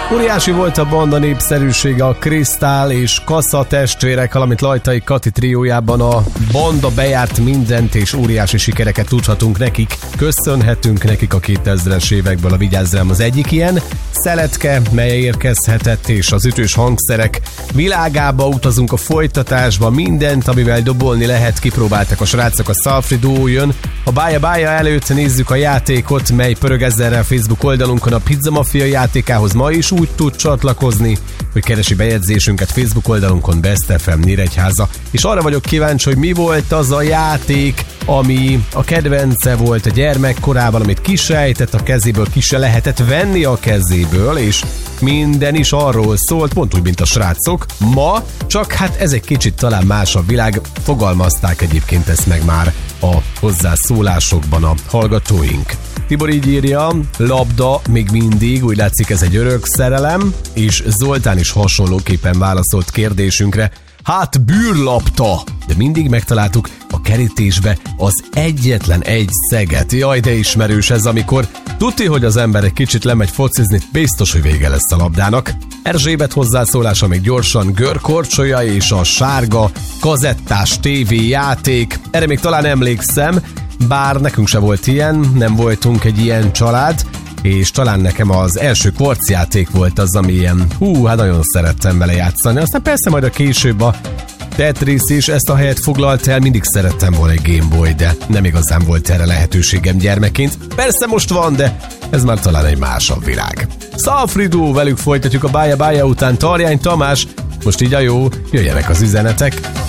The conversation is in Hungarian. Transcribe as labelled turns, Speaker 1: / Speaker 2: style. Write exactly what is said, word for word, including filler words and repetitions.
Speaker 1: Óriási volt a banda népszerűsége, a Krisztál és Kassa testvérek, valamint Lajtai Kati triójában a banda bejárt mindent, és óriási sikereket tudhatunk nekik. Köszönhetünk nekik a kétezres évekből, a Vigyázzám az egyik ilyen. Szeletke, mely érkezhetett, és az ütős hangszerek világába utazunk a folytatásba, mindent, amivel dobolni lehet, kipróbáltak a srácok, a Salfridó jön. A bája-bája előtt nézzük a játékot, mely pörög ezerrel Facebook oldalunkon, a Pizza Mafia játékához ma is úgy tud csatlakozni, hogy keresi bejegyzésünket Facebook oldalunkon, Best ef em Nyíregyháza. És arra vagyok kíváncsi, hogy mi volt az a játék, ami a kedvence volt a gyermekkorában, amit kisejtett a kezéből, ki se lehetett venni a kezéből, és minden is arról szólt, pont úgy, mint a srácok. Ma, csak hát ez egy kicsit talán más a világ, fogalmazták egyébként ezt meg már a hozzászólásokban a hallgatóink. Tibor így írja, labda még mindig, úgy látszik ez egy örök szerelem, és Zoltán is hasonlóképpen válaszolt kérdésünkre. Hát bűrlapta! De mindig megtaláltuk a kerítésbe az egyetlen egy szeget. Jaj, de ismerős ez, amikor tudti, hogy az ember egy kicsit lemegy focizni, biztos, hogy vége lesz a labdának. Erzsébet hozzászólása még gyorsan, görkorcsolya és a sárga kazettás tévéjáték. Erre még talán emlékszem, bár nekünk se volt ilyen, nem voltunk egy ilyen család, és talán nekem az első kvarcjáték volt az, ami ilyen, hú, hát nagyon szerettem vele játszani. Aztán persze majd a később a Tetris is ezt a helyet foglalt el, mindig szerettem volna egy Game Boy, de nem igazán volt erre lehetőségem gyermekként. Persze most van, de ez már talán egy másabb világ. Salfridó, velük folytatjuk a bája-bája után Tarjány Tamás, most így a jó, jöjjenek az üzenetek.